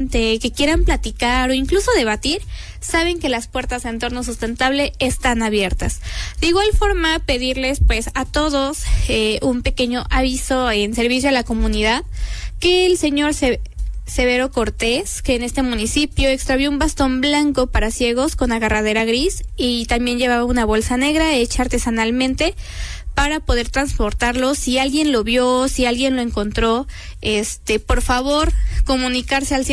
ambiente, que quieran platicar o incluso debatir, saben que las puertas a Entorno Sustentable están abiertas. De igual forma, pedirles pues a todos un pequeño aviso en servicio a la comunidad, que el señor Severo Cortés, que en este municipio extravió un bastón blanco para ciegos con agarradera gris y también llevaba una bolsa negra hecha artesanalmente para poder transportarlo. Si alguien lo vio, si alguien lo encontró, por favor, comunicarse al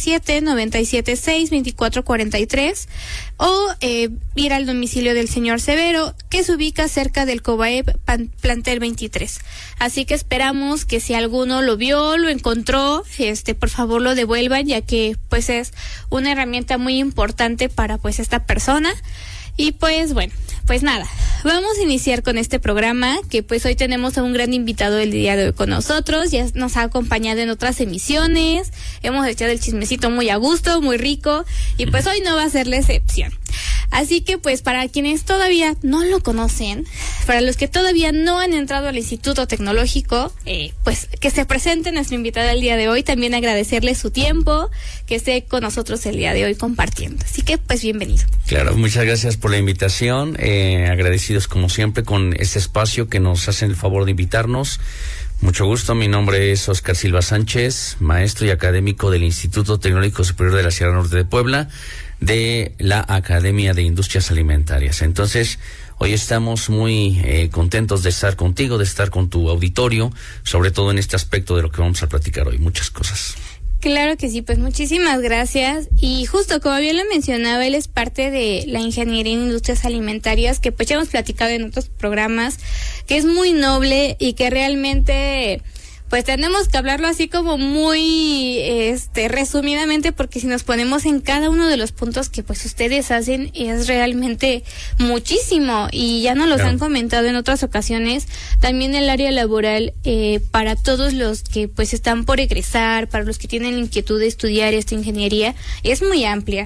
797-976-2443 o ir al domicilio del señor Severo, que se ubica cerca del Cobaep Plantel 23. Así que esperamos que si alguno lo vio, lo encontró, por favor lo devuelvan, ya que pues es una herramienta muy importante para pues esta persona. Y pues bueno, pues nada, vamos a iniciar con este programa, que pues hoy tenemos a un gran invitado el día de hoy con nosotros. Ya nos ha acompañado en otras emisiones, hemos echado el chismecito muy a gusto, muy rico, y pues hoy no va a ser la excepción. Así que pues para quienes todavía no lo conocen, para los que todavía no han entrado al Instituto Tecnológico, pues que se presente nuestro invitado el día de hoy. También agradecerle su tiempo, que esté con nosotros el día de hoy compartiendo. Así que pues bienvenido. Claro, muchas gracias por la invitación, agradecidos como siempre con este espacio que nos hacen el favor de invitarnos. Mucho gusto, mi nombre es Oscar Silva Sánchez, maestro y académico del Instituto Tecnológico Superior de la Sierra Norte de Puebla, de la Academia de Industrias Alimentarias. Entonces, hoy estamos muy contentos de estar contigo, de estar con tu auditorio, sobre todo en este aspecto de lo que vamos a platicar hoy, muchas cosas. Claro que sí, pues muchísimas gracias. Y justo como bien lo mencionaba, él es parte de la ingeniería en industrias alimentarias, que pues ya hemos platicado en otros programas, que es muy noble y que realmente pues tenemos que hablarlo así como muy resumidamente, porque si nos ponemos en cada uno de los puntos que pues ustedes hacen, es realmente muchísimo, y ya nos los han comentado en otras ocasiones. También el área laboral, para todos los que pues están por egresar, para los que tienen la inquietud de estudiar esta ingeniería, es muy amplia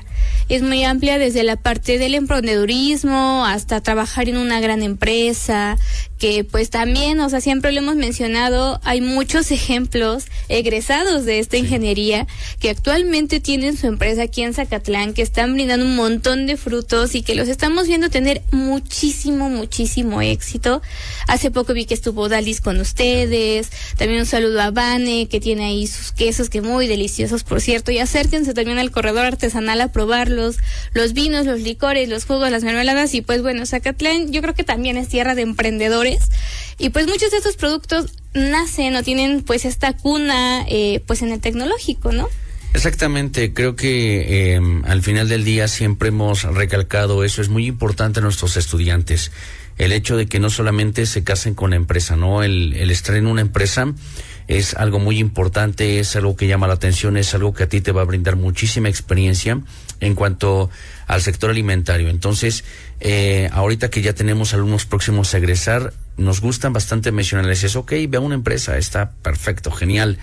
desde la parte del emprendedurismo hasta trabajar en una gran empresa, que pues también, o sea, siempre lo hemos mencionado, hay muchos ejemplos egresados de esta ingeniería que actualmente tienen su empresa aquí en Zacatlán, que están brindando un montón de frutos y que los estamos viendo tener muchísimo éxito. Hace poco vi que estuvo Dalis con ustedes, también un saludo a Vane, que tiene ahí sus quesos que muy deliciosos, por cierto, y acérquense también al corredor artesanal a probarlos, los vinos, los licores, los jugos, las mermeladas. Y pues bueno, Zacatlán yo creo que también es tierra de emprendedores, y pues muchos de estos productos nacen o tienen pues esta cuna pues en el tecnológico, ¿no? Exactamente, creo que al final del día siempre hemos recalcado eso, es muy importante a nuestros estudiantes, el hecho de que no solamente se casen con la empresa, ¿no? El estar en una empresa es algo muy importante, es algo que llama la atención, es algo que a ti te va a brindar muchísima experiencia en cuanto al sector alimentario. Entonces, ahorita que ya tenemos alumnos próximos a egresar, nos gustan bastante mencionarles eso. Ok, ve a una empresa, está perfecto, genial,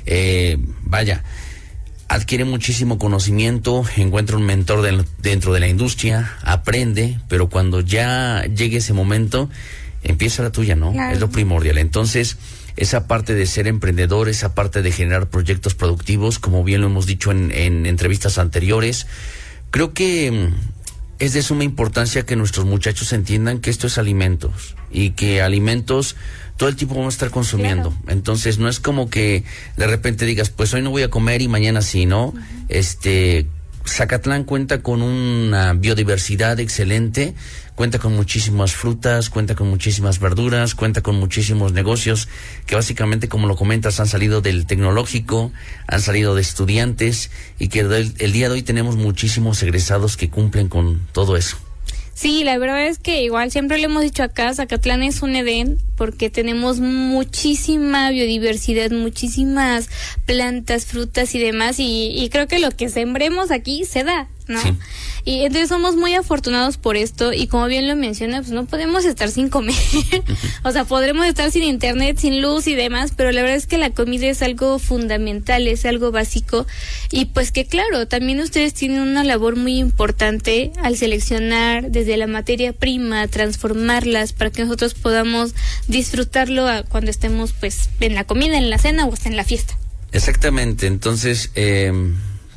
vaya, adquiere muchísimo conocimiento, encuentra un mentor dentro de la industria, aprende, pero cuando ya llegue ese momento, empieza la tuya, ¿no? Claro. Es lo primordial. Entonces, esa parte de ser emprendedor, esa parte de generar proyectos productivos, como bien lo hemos dicho en entrevistas anteriores, creo que es de suma importancia que nuestros muchachos entiendan que esto es alimentos y que alimentos todo el tiempo vamos a estar consumiendo. Claro. Entonces no es como que de repente digas, pues hoy no voy a comer y mañana sí, ¿no? Uh-huh. Zacatlán cuenta con una biodiversidad excelente, cuenta con muchísimas frutas, cuenta con muchísimas verduras, cuenta con muchísimos negocios que básicamente, como lo comentas, han salido del tecnológico, han salido de estudiantes, y que el día de hoy tenemos muchísimos egresados que cumplen con todo eso. Sí, la verdad es que igual siempre le hemos dicho acá, Zacatlán es un Edén, porque tenemos muchísima biodiversidad, muchísimas plantas, frutas y demás, y creo que lo que sembremos aquí se da, ¿no? Sí. Y entonces somos muy afortunados por esto, y como bien lo menciona, pues no podemos estar sin comer. O sea, podremos estar sin internet, sin luz y demás, pero la verdad es que la comida es algo fundamental, es algo básico, y pues que claro, también ustedes tienen una labor muy importante al seleccionar desde la materia prima, transformarlas para que nosotros podamos disfrutarlo cuando estemos pues en la comida, en la cena o hasta en la fiesta. Exactamente, entonces